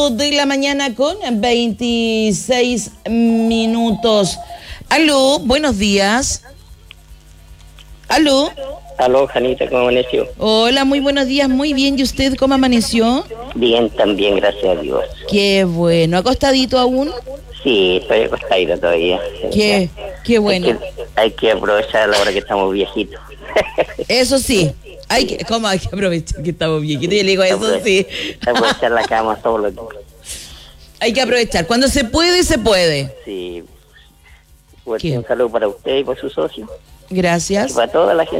de la mañana con 26 minutos. Aló, buenos días. Aló. Aló, Janita, ¿cómo amaneció? Hola, muy buenos días, muy bien. ¿Y usted cómo amaneció? Bien, también, gracias a Dios. Qué bueno. ¿Acostadito aún? Sí, estoy acostadita todavía. Qué bueno. Hay que aprovechar la hora que estamos viejitos. Eso sí. ¿Cómo hay que aprovechar que estamos viejitos? Yo le digo, eso sí. Aprovechar la cama solo. Hay que aprovechar. Cuando se puede, se puede. Sí. Un saludo para usted y por su socio. Gracias. Y para toda la gente.